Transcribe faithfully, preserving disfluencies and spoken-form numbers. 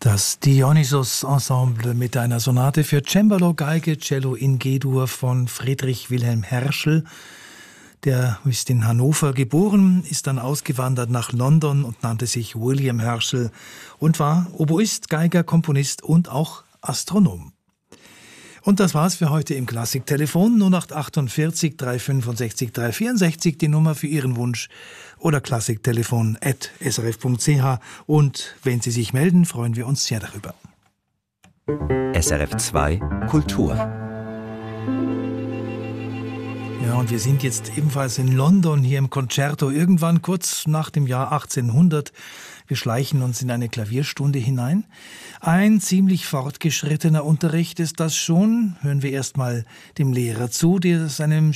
Das Dionysos-Ensemble mit einer Sonate für Cembalo, Geige, Cello in G-Dur von Friedrich Wilhelm Herschel. Der ist in Hannover geboren, ist dann ausgewandert nach London und nannte sich William Herschel und war Oboist, Geiger, Komponist und auch Astronom. Und das war's für heute im Klassiktelefon. null acht achtundvierzig drei fünfundsechzig drei vierundsechzig, die Nummer für Ihren Wunsch, oder klassiktelefon at s r f punkt c h. Und wenn Sie sich melden, freuen wir uns sehr darüber. S R F zwei Kultur. Ja, und wir sind jetzt ebenfalls in London, hier im Concerto, irgendwann kurz nach dem Jahr achtzehnhundert. Wir schleichen uns in eine Klavierstunde hinein. Ein ziemlich fortgeschrittener Unterricht ist das schon. Hören wir erstmal dem Lehrer zu, der seinem